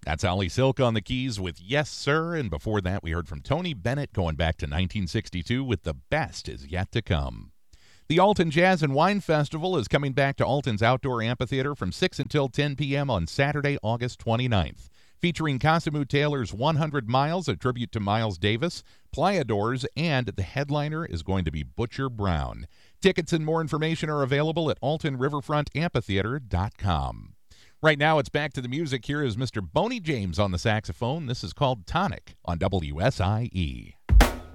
That's Ollie Silk on the keys with Yes Sir, and before that we heard from Tony Bennett going back to 1962 with The Best Is Yet to Come. The Alton Jazz and Wine Festival is coming back to Alton's Outdoor Amphitheater from 6 until 10 p.m. on Saturday, August 29th. Featuring Cosimo Taylor's 100 Miles, a tribute to Miles Davis, Playa Doors, and the headliner is going to be Butcher Brown. Tickets and more information are available at altonriverfrontamphitheater.com. Right now, it's back to the music. Here is Mr. Boney James on the saxophone. This is called Tonic on WSIE.